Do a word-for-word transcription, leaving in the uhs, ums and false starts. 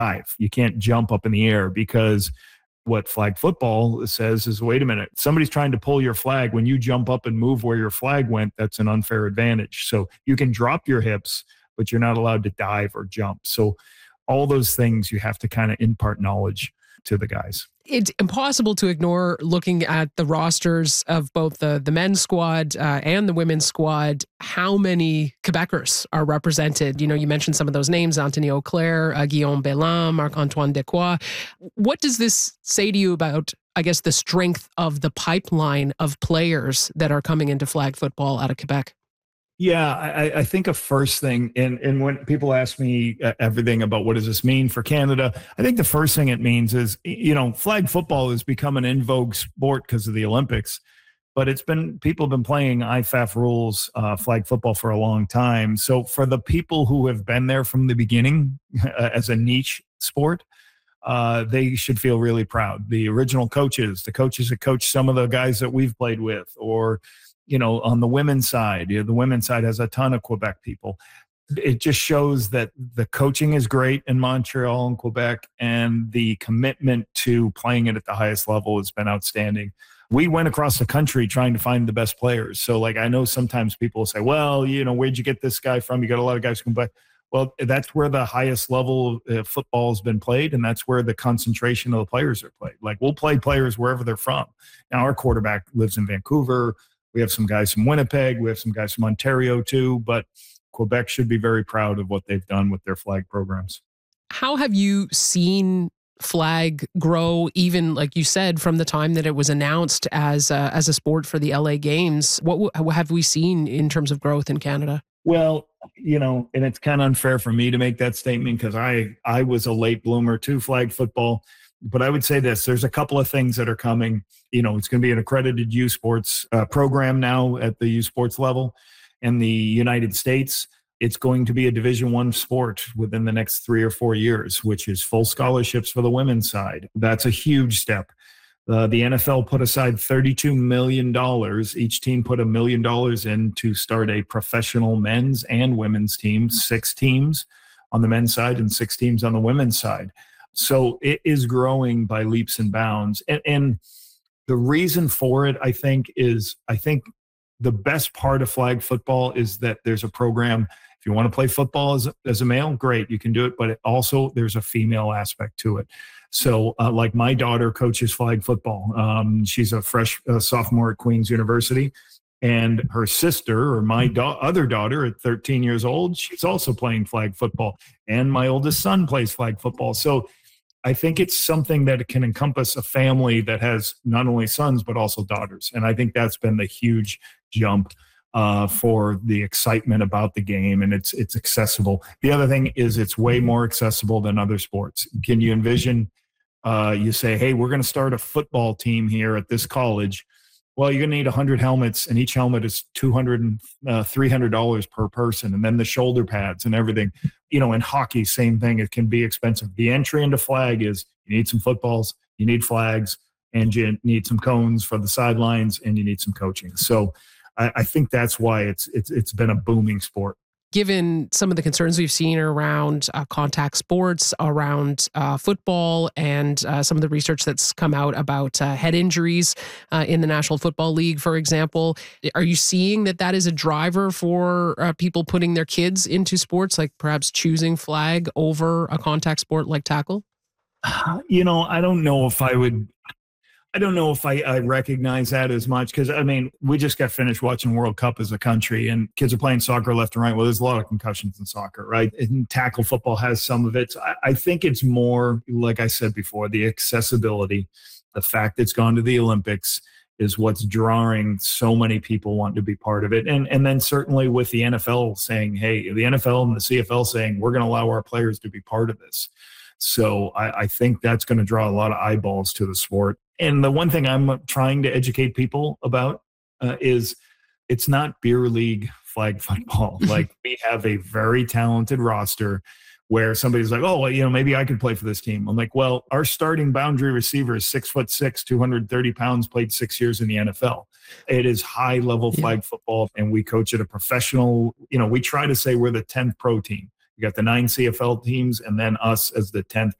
dive. You can't jump up in the air, because what flag football says is, wait a minute, somebody's trying to pull your flag. When you jump up and move where your flag went, that's an unfair advantage. So you can drop your hips, but you're not allowed to dive or jump. So all those things you have to kind of impart knowledge to the guys. It's impossible to ignore looking at the rosters of both the, the men's squad uh, and the women's squad, how many Quebecers are represented. You know, you mentioned some of those names, Anthony Auclair, uh, Guillaume Belin, Marc-Antoine Decoy. What does this say to you about, I guess, the strength of the pipeline of players that are coming into flag football out of Quebec? Yeah, I, I think a first thing, and, and when people ask me everything about what does this mean for Canada, I think the first thing it means is, you know, flag football has become an in vogue sport because of the Olympics, but it's been, people have been playing I F A F rules uh, flag football for a long time. So for the people who have been there from the beginning uh, as a niche sport, uh, they should feel really proud. The original coaches, the coaches that coach some of the guys that we've played with, or you know, on the women's side, you know, the women's side has a ton of Quebec people. It just shows that the coaching is great in Montreal and Quebec, and the commitment to playing it at the highest level has been outstanding. We went across the country trying to find the best players. So, like, I know sometimes people say, well, you know, where'd you get this guy from? You got a lot of guys who can play. Well, that's where the highest level of football has been played, and that's where the concentration of the players are played. Like, we'll play players wherever they're from. Now, our quarterback lives in Vancouver. We have some guys from Winnipeg. We have some guys from Ontario too, but Quebec should be very proud of what they've done with their flag programs. How have you seen flag grow, even like you said, from the time that it was announced as a, as a sport for the L A Games? What, what have we seen in terms of growth in Canada? Well, you know, and it's kind of unfair for me to make that statement because I, I was a late bloomer to flag football. But I would say this, there's a couple of things that are coming. You know, it's going to be an accredited U Sports uh, program now at the U Sports level. In the United States, it's going to be a Division One sport within the next three or four years, which is full scholarships for the women's side. That's a huge step. Uh, the N F L put aside thirty-two million dollars. Each team put a million dollars in to start a professional men's and women's team, six teams on the men's side and six teams on the women's side. So it is growing by leaps and bounds. And, and the reason for it, I think, is I think the best part of flag football is that there's a program. If you want to play football as, as a male, great, you can do it. But it also, there's a female aspect to it. So uh, like my daughter coaches flag football. Um, she's a fresh uh, sophomore at Queen's University. And her sister, or my da- other daughter at thirteen years old, she's also playing flag football. And my oldest son plays flag football. So I think it's something that can encompass a family that has not only sons, but also daughters. And I think that's been the huge jump uh, for the excitement about the game. And it's it's accessible. The other thing is it's way more accessible than other sports. Can you envision, uh, you say, hey, we're going to start a football team here at this college. Well, you're going to need one hundred helmets, and each helmet is two hundred dollars and three hundred dollars per person, and then the shoulder pads and everything. You know, in hockey, same thing. It can be expensive. The entry into flag is you need some footballs, you need flags, and you need some cones for the sidelines, and you need some coaching. So I, I think that's why it's it's it's been a booming sport. Given some of the concerns we've seen around uh, contact sports, around uh, football, and uh, some of the research that's come out about uh, head injuries uh, in the National Football League, for example, are you seeing that that is a driver for uh, people putting their kids into sports, like perhaps choosing flag over a contact sport like tackle? You know, I don't know if I would... I don't know if I, I recognize that as much because, I mean, we just got finished watching World Cup as a country and kids are playing soccer left and right. Well, there's a lot of concussions in soccer, right? And tackle football has some of it. So I, I think it's more, like I said before, the accessibility, the fact that it's gone to the Olympics is what's drawing so many people wanting to be part of it. And, and then certainly with the N F L saying, hey, the N F L and the C F L saying, we're going to allow our players to be part of this. So I, I think that's going to draw a lot of eyeballs to the sport. And the one thing I'm trying to educate people about uh, is it's not beer league flag football. Like we have a very talented roster where somebody's like, oh, well, you know, maybe I could play for this team. I'm like, well, our starting boundary receiver is six foot six, two hundred thirty pounds, played six years in the N F L. It is high level flag yeah. football. And we coach at a professional, you know, we try to say we're the tenth pro team. We got the nine C F L teams and then us as the tenth